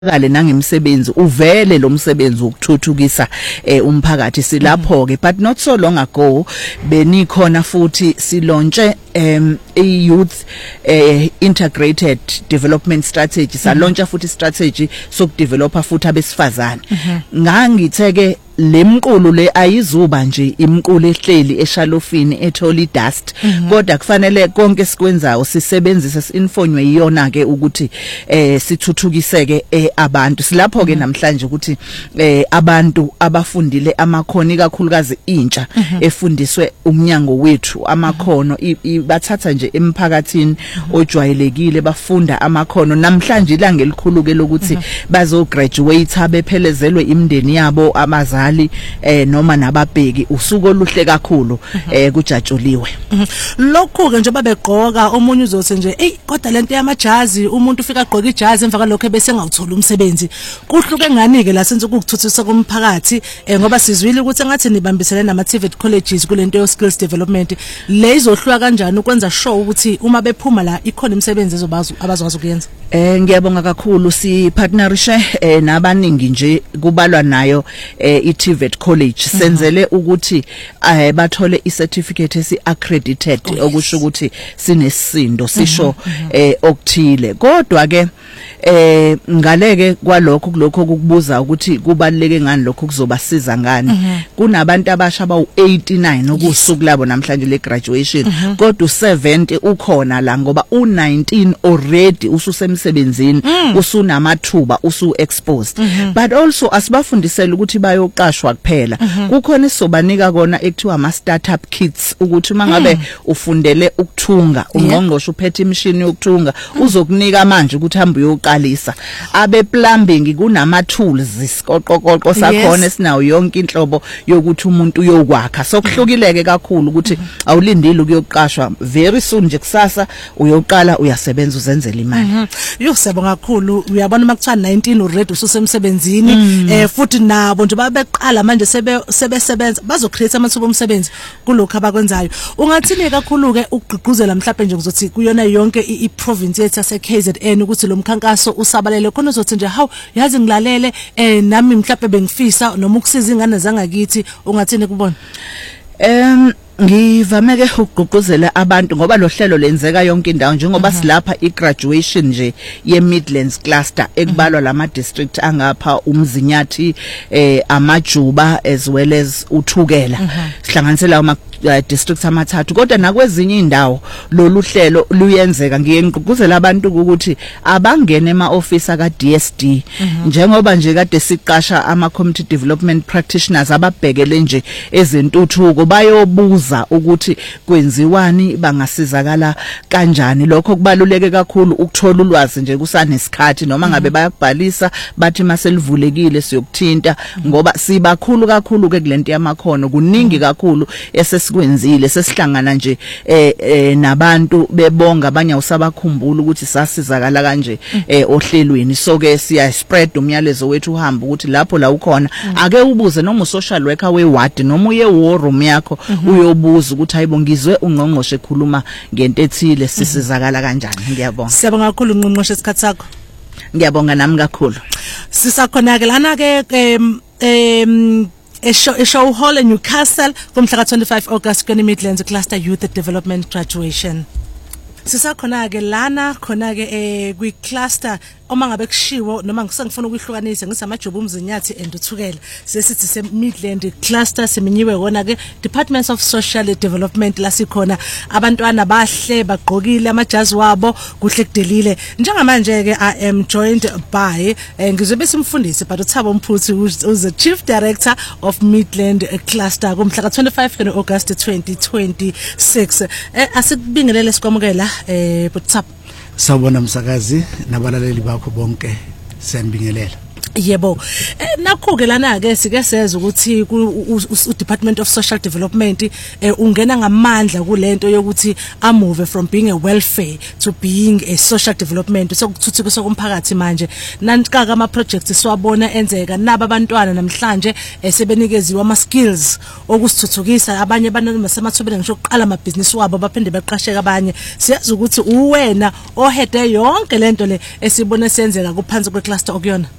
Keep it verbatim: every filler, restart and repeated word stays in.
kale nangemisebenzi uvele lo msebenzi ukuthuthukisa eh, umphakathi silapho ke but not so long ago benikhona futhi silontshe um a youth uh, integrated development strategy salontsha futhi strategy sokudevelopa futhi abesifazane ngangitheke lemqulu le ayizuba nje imqulu ehleli eshalofini ethola idust kodwa kufanele konke sikwenzayo sisebenzise sinfonywe iyona ke ukuthi eh sithuthukiseke eh, abantu silapho ke namhlanje ukuthi eh abantu abafundile amakhono kakhulukazi intsha efundiswe umnyango wethu amakhono bathatha nje emphakathini ojwayelekile bafunda amakhono namhlanje ilanga elikhulu ke lokuthi bazo graduate bephelezelwe imndeni yabo amazali eh noma nababheki usuku oluhle kakhulu eh kujatshuliwe lokho ke njengoba begqoka omunye uzothi nje ey kodwa lento yamajazi umuntu ufika agqoka ijazi emva kwalokho bese ngawuthola umsebenzi kuhluke ngani ke la senze ukuthuthukisa komphakathi eh ngoba sizwile ukuthi ngathi nibambisene nama T V E T colleges kulento yo skills development le izohlwa kanjani ukwenza show ukuthi uma bephuma la ikhona imisebenzi ezobazi abazokwazi ukuyenza. Eh ngiyabonga kakhulu si partnerishe eh nabaningi nje kubalwa nayo eh i T V E T college senzele ukuthi eh bathole i certificate esi accredited okusho ukuthi sinesisindo sisho eh okuthile kodwa ke eh ngaleke kwalokho kulokho kukubuza ukuthi kubaleke ngani lokho kuzobasiza ngani kunabantu abasha ba eighty-nine okusuku labo namhlanje le graduation kodwa u seventy ukhona la ngoba u nineteen already ususemsebenzini usunamathuba usu exposed but also asibafundisela ukuthi bayoqashwa kuphela kukhona isobanika kona ekuthiwa ama startup kits ukuthi mangabe ufundele ukuthunga ungqongqosho uphethe imishini yokuthunga uzokunika manje ukuthi hamba uyoqalisa abe plumbing kunama tools isiqoqoqoqo sakhona esinawo yonke inhlobo yokuthi umuntu uyokwakha sokuhlukileke kakhulu ukuthi awulindile ukuyoqashwa very soon nje kusasa uyoqala uyasebenza uzenzela imali yo siyabonga kakhulu uyabona makuthiwa nineteen already ususemsebenzini eh futhi nabo nje babeqala manje sebe sebesebenza bazocreate amathuba omsebenzi kulokho abakwenzayo ungathini kakhulu ke ukugqugquzela mhlawumbe nje kuzothi kuyona yonke i province yethu yase K Z N ukuthi lo mkhankaso usabalele khona uzothi nje hawu yazi ngilalele eh nami mhlawumbe bengifisa noma ukusiza ingane zangakithi ungathini kubona em ngivameke ukugqugquzela abantu ngoba lo hlelo lenzeka yonke indawo njengoba silapha igraduation nje ye Midlands cluster ekubalwa lama district angapha umzinyathi eh amajuba as well as uthukela sihlanganisela ama districts amathathu kodwa nakwezinye indawo lolu hlelo luyenzeka ngiye ngigqugquzela abantu ukuthi abangene ema office aka D S D njengoba nje kade siqasha ama community development practitioners ababhekele nje ezentuthuko bayobuza ukuthi kwenziwani bangasizakala kanjani lokho kubaluleke kakhulu ukuthola ulwazi nje kusanesikhathi noma ngabe bayakubhalisa bathi maselivulekile siyokuthinta ngoba sibakhulu kakhulu ke kulento yamakhono kuningi kakhulu esesikwenzile sesihlangana nje eh, eh nabantu bebonga abanye usabakhumbula ukuthi sasizakala kanje eh ohlelweni so ke siya spread umyalezo wethu uhamba ukuthi lapho la ukhona ake ubuze noma social worker we ward noma uye war room yakho uyobuza ukuthi hayibongizwe ungqongqoshe ekhuluma ngento ethile sisizakala kanjani ngiyabonga siyabonga kakhulu ungqongqoshe isikhathi sakho ngiyabonga nami kakhulu sisakhona ke lana ke em eshow eshow hall in Newcastle kumhla ka twenty-five August kweni Midlands Cluster Youth Development Graduation sisakhona ke lana khona ke eh kwi cluster uma ngabe kushiwo noma ngisengifuna ukuyihlukanisa ngisamajobo umzinyathi enduthukela sesithi se Midland Cluster seminyiwe wona ke Departments of Social Development lasikhona abantwana bahle bagqokile amajazi wabo kuhle kudelile njengamanje ke I am joined by eh, ngizobe simfundisi but uThabo Mphuthi who's the Chief Director of Midland Cluster kumhla ka twenty-five August twenty twenty-six eh, asikubingelele sikwamukela eh but Thabo Sawubona msakazi nabalaleli bakho bonke siyanibingelela Yebo. Nakho ke lana ke sike seza ukuthi u Department of Social Development ungena ngamandla kulento yokuthi a move from being a welfare to being a social development sokuthuthukiswa komphakathi manje nankaka ama projects siwabona enzeka naba abantwana namhlanje sebenikeziwa ama skills okusithuthukisa abanye abantu basemathubeni ngisho ukuqala ama business wabo baphinde beqasheke abanye siyazi ukuthi uwena ohede yonke lento le esibone senzeka kuphansi kwe cluster okuyona.